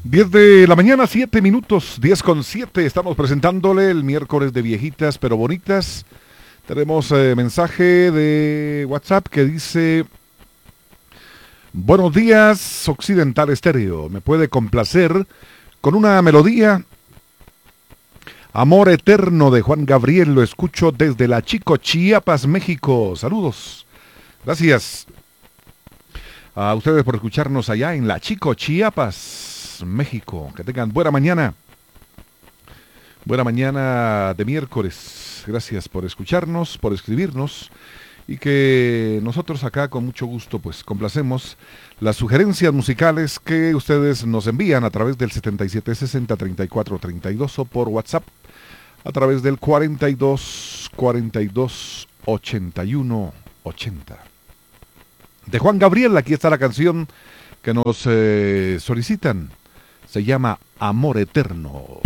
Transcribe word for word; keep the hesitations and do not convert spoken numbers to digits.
diez de la mañana, siete minutos, diez con siete. Estamos presentándole el miércoles de viejitas pero bonitas. Tenemos eh, mensaje de WhatsApp que dice: buenos días, Occidental Estéreo. ¿Me puede complacer con una melodía? Amor Eterno de Juan Gabriel. Lo escucho desde La Chico, Chiapas, México. Saludos. Gracias a ustedes por escucharnos allá en La Chico, Chiapas, México. Que tengan buena mañana. Buena mañana de miércoles. Gracias por escucharnos, por escribirnos. Y que nosotros acá con mucho gusto pues complacemos las sugerencias musicales que ustedes nos envían a través del setenta y siete sesenta treinta y cuatro treinta y dos o por WhatsApp a través del cuarenta y dos cuarenta y dos ochenta y uno ochenta. De Juan Gabriel, aquí está la canción que nos eh, solicitan. Se llama Amor Eterno.